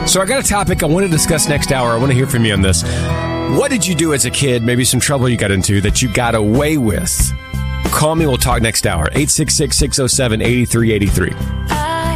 So I got a topic I want to discuss next hour. I want to hear from you on this. What did you do as a kid, maybe some trouble you got into, that you got away with? Call me. We'll talk next hour. 866-607-8383.